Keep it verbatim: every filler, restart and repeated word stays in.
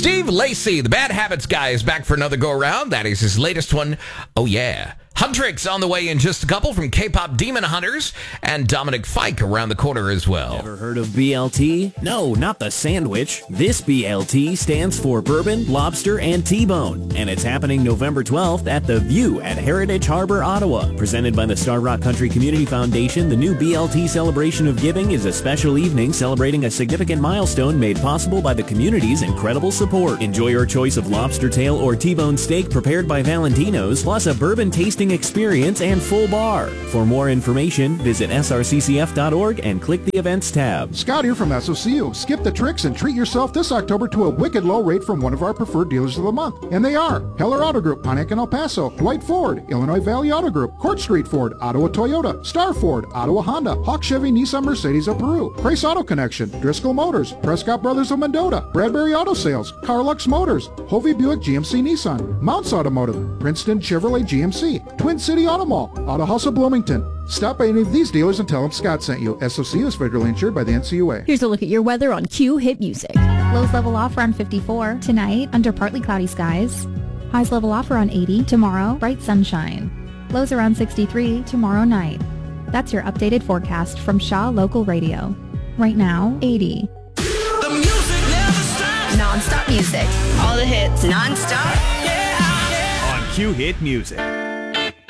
Steve Lacy, the Bad Habits guy, is back for another go-around. That is his latest one. Oh, yeah. Huntrix on the way in just a couple from K-pop Demon Hunters, and Dominic Fike around the corner as well. Ever heard of B L T? No, not the sandwich. This B L T stands for Bourbon, Lobster, and T-Bone, and it's happening November twelfth at The View at Heritage Harbor, Ottawa. Presented by the Star Rock Country Community Foundation, the new B L T Celebration of Giving is a special evening celebrating a significant milestone made possible by the community's incredible support. Enjoy your choice of lobster tail or T-bone steak prepared by Valentino's, plus a bourbon tasting experience and full bar. For more information, visit S R C C F dot org and click the events tab. Scott here from S O C U. Skip the tricks and treat yourself this October to a wicked low rate from one of our preferred dealers of the month. And they are Heller Auto Group, Pontiac and El Paso, Dwight Ford, Illinois Valley Auto Group, Court Street Ford, Ottawa Toyota, Star Ford, Ottawa Honda, Hawk Chevy, Nissan, Mercedes of Peru, Price Auto Connection, Driscoll Motors, Prescott Brothers of Mendota, Bradbury Auto Sales, Carlux Motors, Hovey Buick G M C Nissan, Mounts Automotive, Princeton Chevrolet G M C, Twin City Auto Mall, Auto House of Bloomington. Stop by any of these dealers and tell them Scott sent you. S O C U is federally insured by the N C U A. Here's a look at your weather on Q Hit Music. Lows level off around fifty-four. Tonight, under partly cloudy skies. Highs level off around eighty. Tomorrow, bright sunshine. Lows around sixty-three tomorrow night. That's your updated forecast from Shaw Local Radio. Right now, eighty. The music never stops. Non-stop music. All the hits. Non-stop. Yeah, yeah. On Q Hit Music.